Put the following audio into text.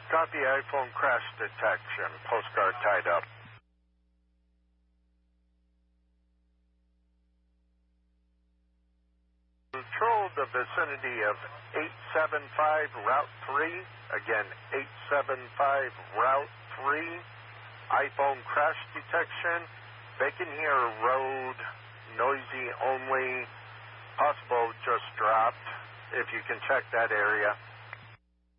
Copy iPhone crash detection. Postcard tied up. Control the vicinity of 875 Route 3. Again, 875 Route 3. iPhone crash detection. Bacon Hill Road. Noisy only. Possible just dropped. If you can check that area.